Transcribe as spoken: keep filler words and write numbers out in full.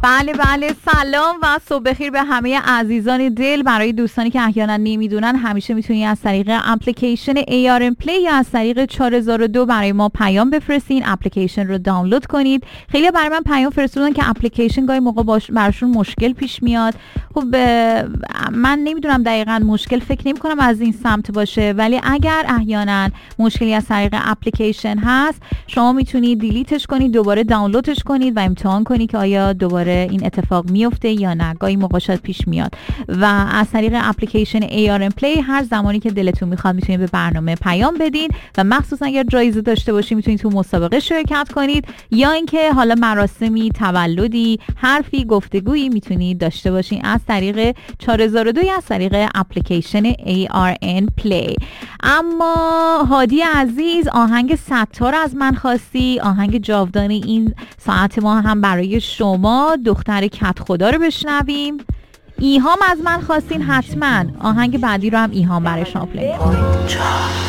بله بله، سلام و صبح بخیر به همه عزیزان دل. برای دوستانی که احیانا نمیدونن، همیشه میتونید از طریق اپلیکیشن ای آر ام پلی یا از طریق چهار هزار و دو برای ما پیام بفرستین. اپلیکیشن رو دانلود کنید. خیلی برای من پیام فرستادن که اپلیکیشن گاهی موقع باش براشون مشکل پیش میاد. خب من نمیدونم دقیقاً مشکل، فکر نمی کنم از این سمت باشه، ولی اگر احیانا مشکلی از طریق اپلیکیشن هست، شما میتونید دیلیتش کنید، دوباره دانلودش کنید و امتحان کنید که آیا دوباره این اتفاق میفته یا نه. گاهی موقع شاید پیش میاد و از طریق اپلیکیشن ای آر ام پلی هر زمانی که دلتون میخواد میتونید به برنامه پیام بدین و مخصوصا اگر جایزه داشته باشید میتونید تو مسابقه شرکت کنید، یا اینکه حالا مراسمی، تولدی، حرفی، گفتگویی میتونید داشته باشین از طریق چهار هزار و دو یا از طریق اپلیکیشن ای آر ام پلی. اما هادی عزیز، آهنگ ستار از من خواستی، آهنگ جاودان این ساعت ما هم برای شما، دختر کت خدا رو بشنویم. ایهام از من خواستین، حتما آهنگ بعدی رو هم ایهام برای شما پلی کنیم.